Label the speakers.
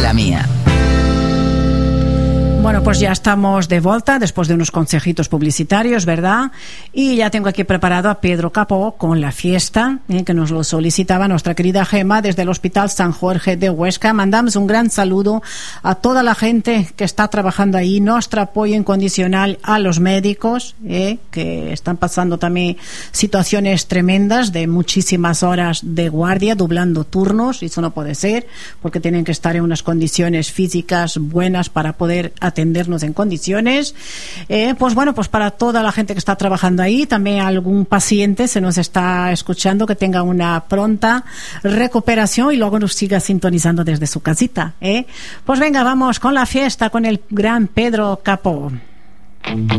Speaker 1: la mía.
Speaker 2: Bueno, pues ya estamos de vuelta después de unos consejitos publicitarios, ¿verdad? Y ya tengo aquí preparado a Pedro Capó con la fiesta, que nos lo solicitaba nuestra querida Gema desde el Hospital San Jorge de Huesca. Mandamos un gran saludo a toda la gente que está trabajando ahí, nuestro apoyo incondicional a los médicos, que están pasando también situaciones tremendas de muchísimas horas de guardia, doblando turnos, y eso no puede ser, porque tienen que estar en unas condiciones físicas buenas para poder atendernos en condiciones. Pues bueno, pues para toda la gente que está trabajando ahí, también algún paciente se nos está escuchando, que tenga una pronta recuperación y luego nos siga sintonizando desde su casita. Pues venga, vamos con la fiesta con el gran Pedro Capó.